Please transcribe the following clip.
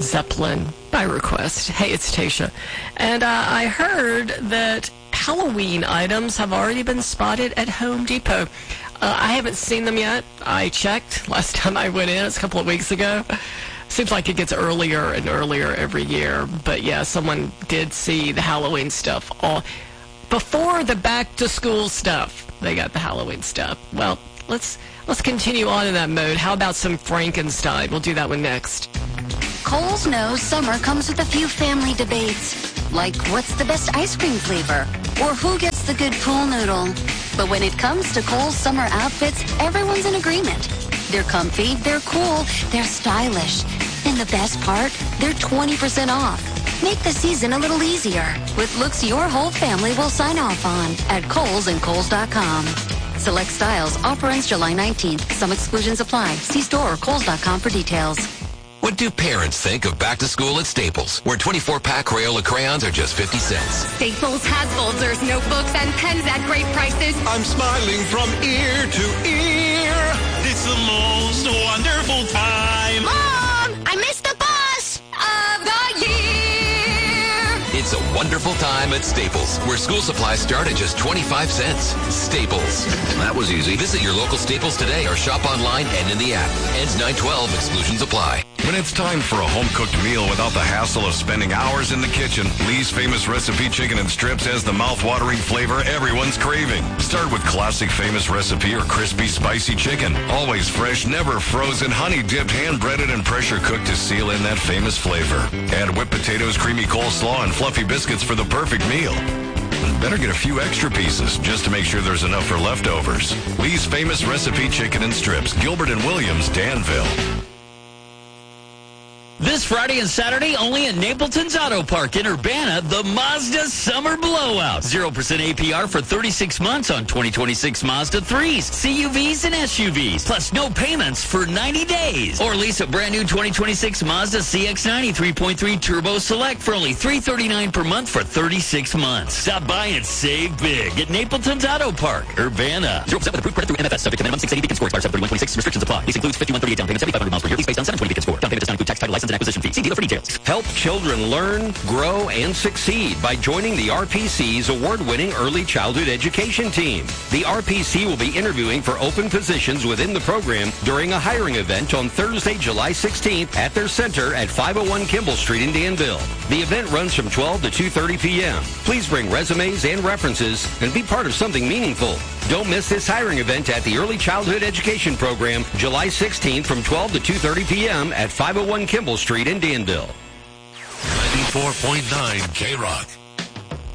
Zeppelin by request. Hey, it's Tasha. And I heard that Halloween items have already been spotted at Home Depot. I haven't seen them yet. I checked last time I went in. It's a couple of weeks ago. Seems like it gets earlier and earlier every year. But yeah, someone did see the Halloween stuff all before the back-to-school stuff. They got the Halloween stuff. Well, let's continue on in that mode. How about some Frankenstein? We'll do that one next. Kohl's knows summer comes with a few family debates, like what's the best ice cream flavor, or who gets the good pool noodle. But when it comes to Kohl's summer outfits, everyone's in agreement. They're comfy, they're cool, they're stylish. And the best part, they're 20% off. Make the season a little easier with looks your whole family will sign off on at Kohl's and Kohls.com. Select styles. Offer ends July 19th. Some exclusions apply. See store or Kohls.com for details. What do parents think of back to school at Staples, where 24-pack Crayola crayons are just 50 cents? Staples has folders, notebooks, and pens at great prices. I'm smiling from ear to ear. It's the most wonderful time. Mom, I missed the bus of the year. It's a wonderful time at Staples, where school supplies start at just 25 cents. Staples. That was easy. Visit your local Staples today or shop online and in the app. Ends 9/12. Exclusions apply. When it's time for a home-cooked meal without the hassle of spending hours in the kitchen, Lee's Famous Recipe Chicken and Strips has the mouth-watering flavor everyone's craving. Start with classic Famous Recipe or crispy, spicy chicken. Always fresh, never frozen, honey-dipped, hand-breaded, and pressure-cooked to seal in that famous flavor. Add whipped potatoes, creamy coleslaw, and fluffy biscuits for the perfect meal. Better get a few extra pieces just to make sure there's enough for leftovers. Lee's Famous Recipe Chicken and Strips, Gilbert and Williams, Danville. This Friday and Saturday, only at Napleton's Auto Park in Urbana, the Mazda Summer Blowout. 0% APR for 36 months on 2026 Mazda 3s, CUVs, and SUVs. Plus no payments for 90 days. Or lease a brand new 2026 Mazda CX-90 3.3 Turbo Select for only $339 per month for 36 months. Stop by and save big at Napleton's Auto Park, Urbana. 0% with approved credit through MFS. Subject to minimum 680 Beacon score. Expires 7/31/26. Restrictions apply. This includes 5138 down payment, 7,500 miles per year. Lease based on 720 Beacon score. Down payment does not include tax, title, license, and acquisition fee. See dealer for details. Help children learn, grow, and succeed by joining the RPC's award-winning early childhood education team. The RPC will be interviewing for open positions within the program during a hiring event on Thursday, July 16th at their center at 501 Kimball Street in Danville. The event runs from 12 to 2:30 p.m. Please bring resumes and references and be part of something meaningful. Don't miss this hiring event at the Early Childhood Education Program, July 16th from 12 to 2:30 p.m. at 501 Kimball Street in Danville. 94.9 K-Rock.